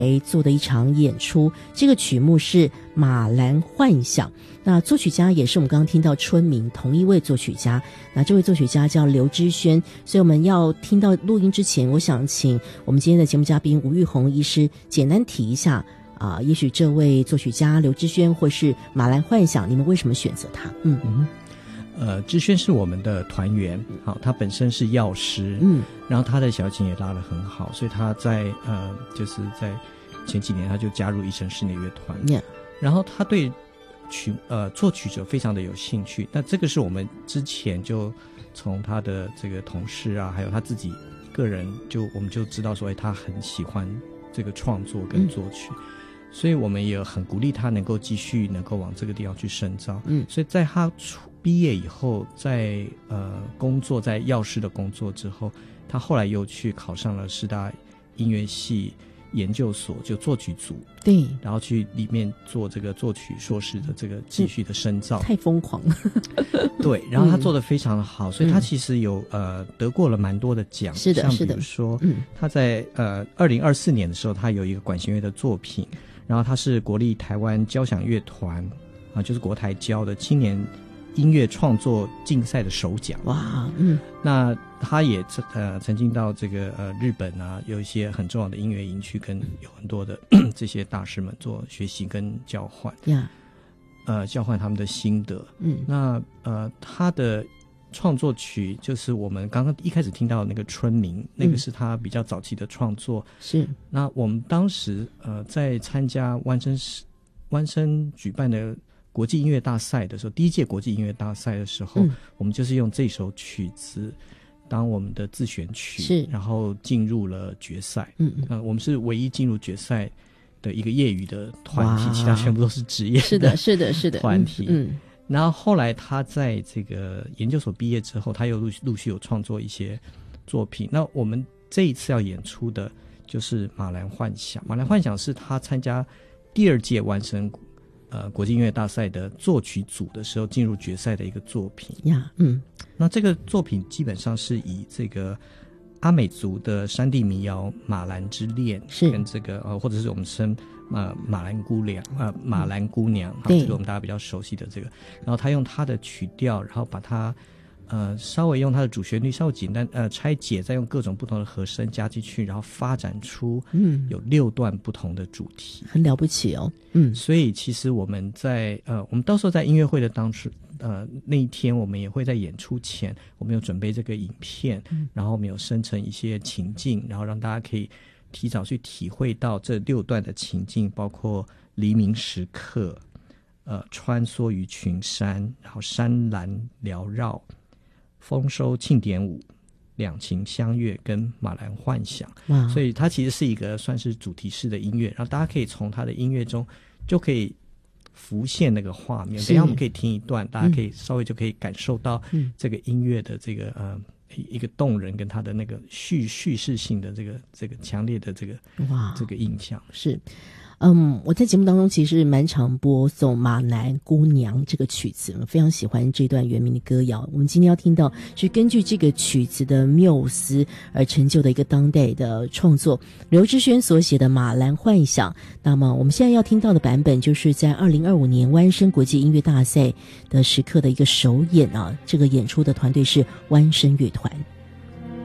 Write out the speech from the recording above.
做的一场演出，这个曲目是《马兰幻想》，那作曲家也是我们刚刚听到春明同一位作曲家，那这位作曲家叫刘之轩，所以我们要听到录音之前，我想请我们今天的节目嘉宾吴玉红医师简单提一下也许这位作曲家刘之轩或是《马兰幻想》，你们为什么选择他？ 之轩是我们的团员，好，他本身是药师，然后他的小提琴也拉得很好，所以他在就是在前几年他就加入医生室内乐团，然后他对作曲者非常的有兴趣。那这个是我们之前就从他的这个同事啊，还有他自己个人我们就知道说，他很喜欢这个创作跟作曲，所以我们也很鼓励他能够继续能够往这个地方去深造。所以在他毕业以后，在工作在药师的工作之后，他后来又去考上了师大音乐系研究所，就作曲组，对，然后去里面做这个作曲硕士的这个继续的深造， 太疯狂了。 对，然后他做得非常好，所以他其实有得过了蛮多的奖，是的，像比如说，他在2024年的时候，他有一个管弦乐的作品，然后他是国立台湾交响乐团就是国台交的青年音乐创作竞赛的首奖。哇，那他也曾经到这个日本啊，有一些很重要的音乐营去跟有很多的这些大师们做学习跟交换，交换他们的心得。那他的创作曲就是我们刚刚一开始听到的那个春明，那个是他比较早期的创作。是，那我们当时在参加湾声举办的国际音乐大赛的时候，第一届国际音乐大赛的时候，我们就是用这首曲子当我们的自选曲，是，然后进入了决赛。我们是唯一进入决赛的一个业余的团体，其他全部都是职业的，是的团体。然后后来他在这个研究所毕业之后，他又陆续有创作一些作品。那我们这一次要演出的就是《马兰幻想》。《马兰幻想》是他参加第2届湾声国际音乐大赛的作曲组的时候进入决赛的一个作品。那这个作品基本上是以这个阿美族的山地民谣马兰之恋，跟这个或者是我们称马兰姑娘这个我们大家比较熟悉的这个，然后他用他的曲调，然后把它稍微用它的主旋律稍微简单拆解，再用各种不同的和声加进去，然后发展出有6段不同的主题，很了不起哦。所以其实我们在我们到时候在音乐会的那一天，我们也会在演出前，我们有准备这个影片，然后我们有生成一些情境，然后让大家可以提早去体会到这6段的情境，包括黎明时刻，穿梭于群山，然后山岚缭绕，丰收庆典舞，两情相悦跟马兰幻想。所以它其实是一个算是主题式的音乐，然后大家可以从它的音乐中就可以浮现那个画面。等一下我们可以听一段，大家可以稍微就可以感受到这个音乐的这个一个动人跟它的那个叙事性的这个强烈的这个印象。是我在节目当中其实蛮常播送《马兰姑娘》这个曲子，我非常喜欢这段原名的歌谣。我们今天要听到是根据这个曲子的缪斯而成就的一个当代的创作，刘之轩所写的《马兰幻想》。那么我们现在要听到的版本就是在2025年湾声国际音乐大赛的时刻的一个首演这个演出的团队是湾声乐团。